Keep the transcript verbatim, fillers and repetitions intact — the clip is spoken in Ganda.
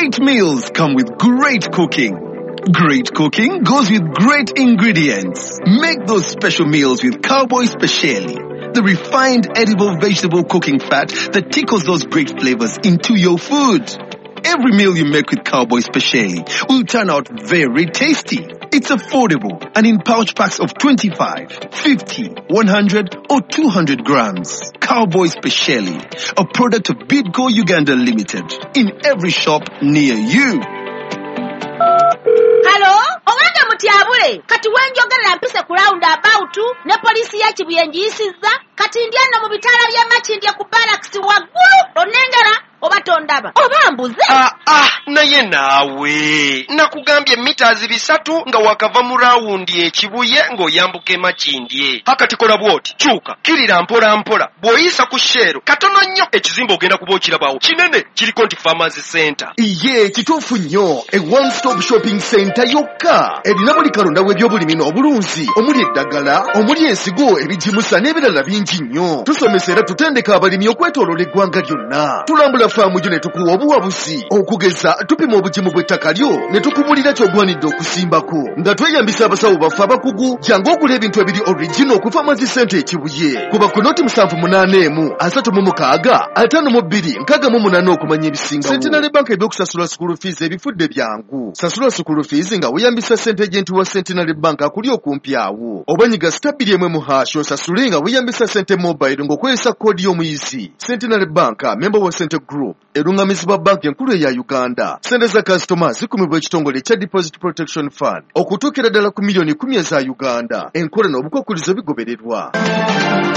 Great meals come with great cooking. Great cooking goes with great ingredients. Make those special meals with Cowboy Speciale, the refined edible vegetable cooking fat that tickles those great flavors into your food. Every meal you make with Cowboy Speciale will turn out very tasty. It's affordable and in pouch packs of twenty-five, fifty, one hundred or two hundred grams. Cowboy Speciale, a product of Bidco Uganda Limited, in every shop near you. Hello? Owange mutyabule. Kati wenjogerera mpise ku roundabout ne poliisi ya Kibuyenji yisizza. Kati ndyano mu bitala bya Makindye ku barracks waggulu. Onengera oba tondaba. Oba mbuze. Ah ah naye naawe. Nakugambye meters bisatu nga wakava mu rawundi ekibuye ng'oyambuke Makindye. Hakati kola bwoti. Kyuka. Kirira mpola mpola. Bw'oyisa ku shero. Katono nnyo ekizimba ogenda kuba okirabawo. Kinene kiriko nti Pharmacy Center. Iye kituufu nnyo. A one stop shopping center yokka. Erina buli kalonda w'ebyobulimi n'obulunzi. Omuli eddagala, omuli ensigo, ebijimusa n'ebirala bingi nnyo. Tusomesa era tutendeka abalimi okwetooloola eggwanga lyonna. Tulambula faamu gyo ne tukuwa obuwabuzi. Okugeza tupima obugimu bw'ettaka lyo ne tukubulira ky'ogwanidde okusimbako. Nga tweyambisa abasawo baffe abakugu, jangu ogula ebintu ebiri original ku Pharmacy Center e Kibuye. Kuba ku noti musanvu munaana emu, asatu mu mukaaga, ataano mu bbiri, nkaaga mu munaana okumanya ebisingawo. Centenary Bank ebyokusasula school fees ebifudde byangu. Sasula school fees nga weeyambisa ssente agent wa Centenary Bank akuli okumpi awo. Oba nyiga stabili emwe mu hash osasule nga weeyambisa ssente mobile ng'okozesa koodi y'omuyizi. Centenary Bank, member wa Centre Group, erungamizibwa bank enkulu eya Uganda. Ssente za kasitoma zikumibwa ekitongole kya Deposit Protection Fund okutuukira ddala ku miliyoni kumi eza Uganda. Enkola n'obukwakkulizo bigobererwa.